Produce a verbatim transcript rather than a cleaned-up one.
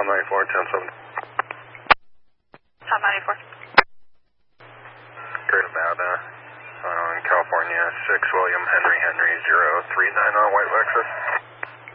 Tom ninety-four, ten seven. Tom ninety-four. Great Nevada, on California, six William Henry Henry, zero three nine on White Lexus.